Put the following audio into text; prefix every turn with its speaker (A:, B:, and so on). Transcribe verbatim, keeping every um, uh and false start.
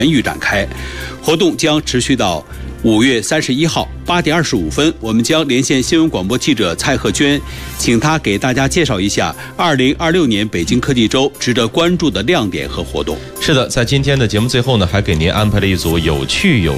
A: 域展开，活动将持续到五月三十一号八点二十五分，我们将连线新闻广播记者蔡贺娟，请她给大家介绍一下二零二六年北京科技周值得关注的亮点和活动。
B: 是的，在今天的节目最后呢，还给您安排了一组有趣有